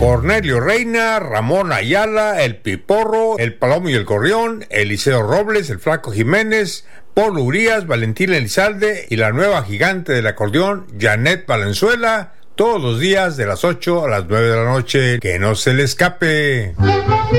Cornelio Reina, Ramón Ayala, El Piporro, El Palomo y el Gorrión, Eliseo Robles, El Flaco Jiménez, Paul Urias, Valentín Elizalde y la nueva gigante del acordeón, Janet Valenzuela, todos los días de las 8 a las 9 de la noche. ¡Que no se le escape!